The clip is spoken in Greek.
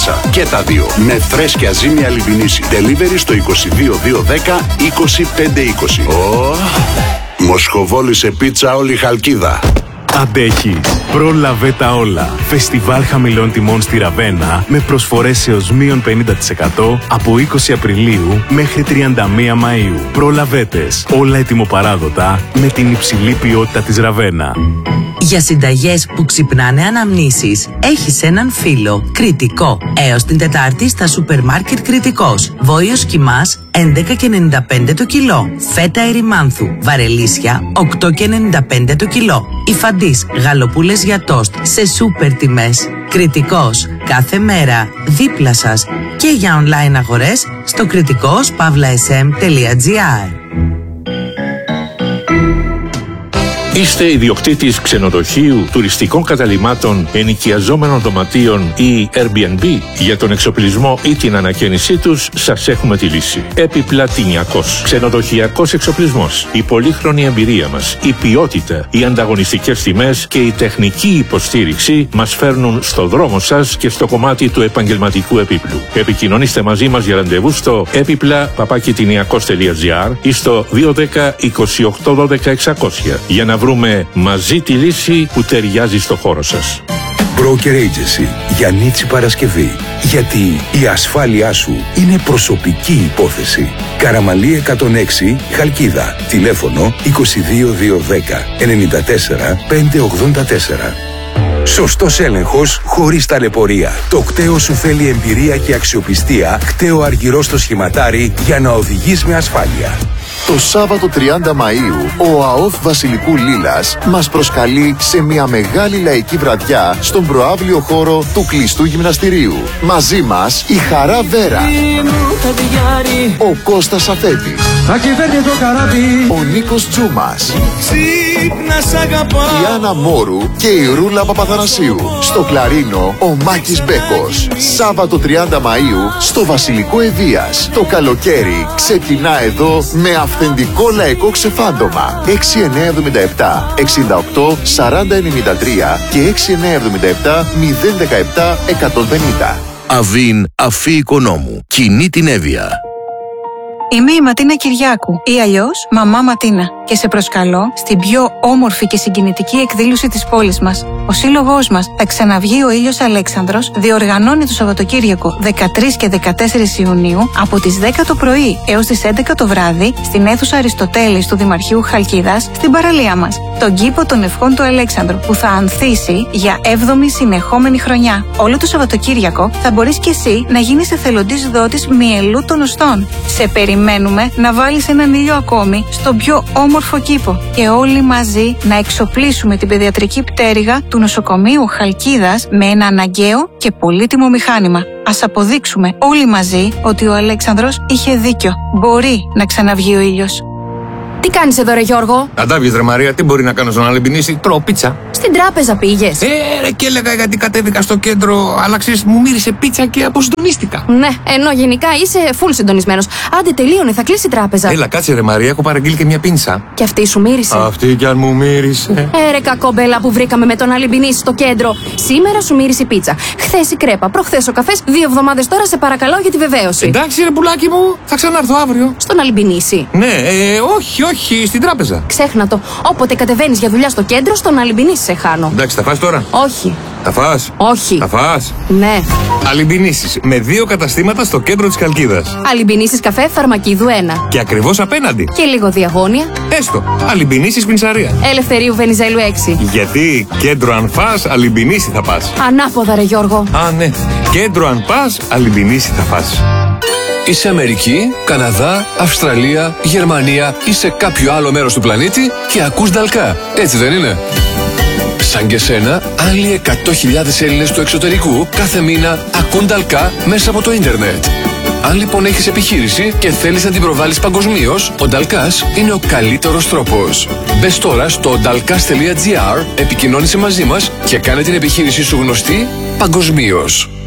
πίτσα. Και τα δύο με φρέσκια ζύμη Αλιμπινίση. Delivery στο 22210 20520. Μοσχοβόλησε πίτσα όλη η Χαλκίδα. Αντέχεις. Πρόλαβε τα όλα. Φεστιβάλ χαμηλών τιμών στη Ραβένα με προσφορές έως μείον 50% από 20 Απριλίου μέχρι 31 Μαΐου. Προλαβέτες. Όλα ετοιμοπαράδοτα με την υψηλή ποιότητα της Ραβένα. Για συνταγές που ξυπνάνε αναμνήσεις, έχεις έναν φίλο. Κρητικό. Έως την Τετάρτη στα σούπερ μάρκετ Κρητικός. Βόηος κιμάς 11,95 το κιλό. Φέτα ερημάνθου βαρελίσια 8,95 το κιλό. Υφαντής γαλοπούλες για τόστ σε σούπερ τιμές. Κρητικός. Κάθε μέρα δίπλα σας και για online αγορές στο kritikos.sm.gr. Είστε ιδιοκτήτης ξενοδοχείου, τουριστικών καταλυμάτων, ενοικιαζόμενων δωματίων ή Airbnb? Για τον εξοπλισμό ή την ανακαίνισή τους σας έχουμε τη λύση. Επιπλατηνιακός. Ξενοδοχειακός εξοπλισμός. Η πολύχρονη εμπειρία μας, η ποιότητα, οι ανταγωνιστικές τιμές και η τεχνική υποστήριξη μας φέρνουν στο δρόμο σας και στο κομμάτι του επαγγελματικού επίπλου. Επικοινωνήστε μαζί μας για ραντεβού στο epipla@tiniakos.gr ή στο 210 28 12 600 για να βρούμε μαζί τη λύση που ταιριάζει στο χώρο σας. Broker Agency για Νίτσι Παρασκευή. Γιατί η ασφάλειά σου είναι προσωπική υπόθεση. Καραμαλή 106, Χαλκίδα. Τηλέφωνο 22210 94 584. Σωστός έλεγχος χωρίς ταλαιπωρία. Το κταίο σου θέλει εμπειρία και αξιοπιστία. Κταίο Αργυρό στο Σχηματάρι για να οδηγείς με ασφάλεια. Το Σάββατο 30 Μαΐου, ο ΑΟΦ Βασιλικού Λίλας μας προσκαλεί σε μια μεγάλη λαϊκή βραδιά στον προαύλιο χώρο του κλειστού γυμναστηρίου. Μαζί μας η Χαρά Βέρα, ο Κώστας Αφέτης, ο Νίκος Τζούμας, η Άννα Μόρου και η Ρούλα Παπαθανασίου. Στο κλαρίνο, ο Μάκης Μπέκος. Σάββατο 30 Μαΐου στο Βασιλικό Ευβίας. Το καλοκαίρι ξεκινά εδώ με αυθεντικό λαϊκό ξεφάντωμα. 6977 68 40 93 και 6977 017 150. Αβίν Αφή Οικονόμου. Κινεί την Εύβοια. Είμαι η Ματίνα Κυριάκου ή αλλιώς Μαμά Ματίνα και σε προσκαλώ στην πιο όμορφη και συγκινητική εκδήλωση της πόλης μας. Ο σύλλογός μας θα ξαναβγεί ο Ήλιος Αλέξανδρος διοργανώνει το Σαββατοκύριακο 13 και 14 Ιουνίου από τις 10 το πρωί έως τις 11 το βράδυ στην αίθουσα Αριστοτέλης του Δημαρχείου Χαλκίδας στην παραλία μας. Τον κήπο των ευχών του Αλέξανδρου που θα ανθίσει για 7η συνεχόμενη χρονιά. Όλο το Σαββατοκύριακο θα μπορείς και εσύ να γίνεις εθελοντής δότης μυελού των οστών. Σε περιμένουμε να βάλεις έναν ήλιο ακόμη στον πιο όμορφο κήπο και όλοι μαζί να εξοπλίσουμε την παιδιατρική πτέρυγα του νοσοκομείου Χαλκίδας με ένα αναγκαίο και πολύτιμο μηχάνημα. Ας αποδείξουμε όλοι μαζί ότι ο Αλέξανδρος είχε δίκιο. Μπορεί να ξαναβγεί ο ήλιος. Τι κάνεις εδώ ρε Γιώργο? Αντάβιες ρε Μαρία, τι μπορεί να κάνω στον Αλιμπινίση? Τρώω πίτσα. Στην τράπεζα πήγες? Ρε και έλεγα γιατί κατέβηκα στο κέντρο, αλλά ξέρεις μου μύρισε πίτσα και αποσυντονίστηκα. Ναι, ενώ γενικά είσαι full συντονισμένος. Άντε τελείωνε, θα κλείσει η τράπεζα. Έλα κάτσε ρε Μαρία, έχω παραγγείλει και μια πίνσα. Και αυτή σου μύρισε? Αυτή κι αν μου μύρισε. Ρε κακόμπελα που βρήκαμε με τον Αλιμπινίση στο κέντρο. Σήμερα σου μύρισε η πίτσα. Χθες η κρέπα, προχθές ο καφές, 2 εβδομάδες τώρα σε παρακαλώ για τη βεβαίωση. Εντάξει ρε πουλάκι μου, θα ξανάρθω αύριο. Στον Αλιμπινίση? Ναι, όχι, στην τράπεζα. Ξέχνα το. Όποτε κατεβαίνεις για δουλειά στο κέντρο, στον Αλιμπινίση σε χάνω. Εντάξει, θα φας τώρα? Όχι. Θα φας? Όχι. Θα φας? Ναι. Αλιμπινίσεις με 2 καταστήματα στο κέντρο της Χαλκίδας. Αλιμπινίσεις καφέ Φαρμακίδου 1. Και ακριβώς απέναντι. Και λίγο διαγώνια. Έστω. Αλιμπινίσεις πινσαρία. Ελευθερίου Βενιζέλου 6. Γιατί κέντρο αν φας, Αλιμπινίση θα πας. Ανάποδα ρε Γιώργο. Α, ναι. Κέντρο αν πας, Αλιμπινίση θα πας. Είσαι Αμερική, Καναδά, Αυστραλία, Γερμανία ή σε κάποιο άλλο μέρος του πλανήτη και ακούς Νταλκά. Έτσι δεν είναι? Σαν και σένα, άλλοι 100.000 Έλληνες του εξωτερικού κάθε μήνα ακούν Νταλκά μέσα από το ίντερνετ. Αν λοιπόν έχεις επιχείρηση και θέλεις να την προβάλλεις παγκοσμίως, ο Νταλκάς είναι ο καλύτερος τρόπος. Μπες τώρα στο dalkas.gr, επικοινώνησε μαζί μας και κάνε την επιχείρησή σου γνωστή παγκοσμίως.